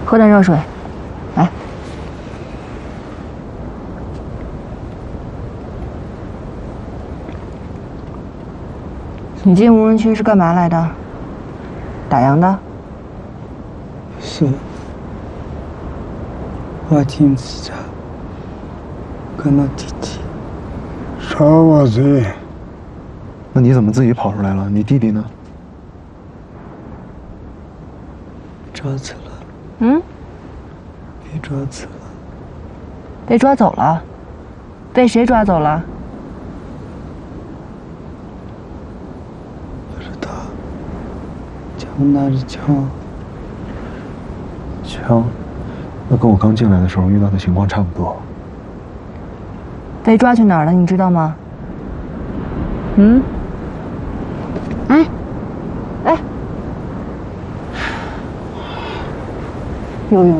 喝点热水，来。你进无人区是干嘛来的？打烊的？ 是。我进自家跟我弟弟耍我嘴。 那你怎么自己跑出来了？你弟弟呢？ 抓走了。 嗯？ 被抓走了。 被抓走了？被谁抓走了？ 不知道。枪拿着枪。 枪？那跟我刚进来的时候遇到的情况差不多。 被抓去哪儿了？你知道吗？嗯？哎，哎，游泳。